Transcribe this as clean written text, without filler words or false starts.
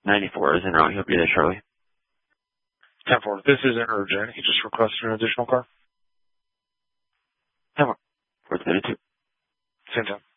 94 is en route. He'll be there shortly. 10-4. This isn't urgent. He just requested an additional car. 10-4. 432. Same time.